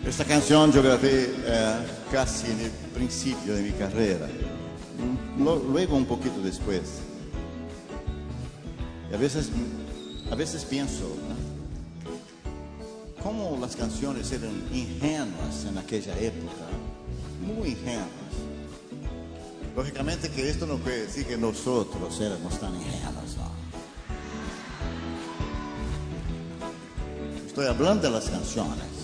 Esta canción yo grabé casi en el principio de mi carrera, luego un poquito después. Y a veces pienso, ¿no? Cómo las canciones eran ingenuas en aquella época, muy ingenuas. Lógicamente que esto no quiere decir que nosotros éramos tan ingenuos, ¿no? Estoy hablando de las canciones.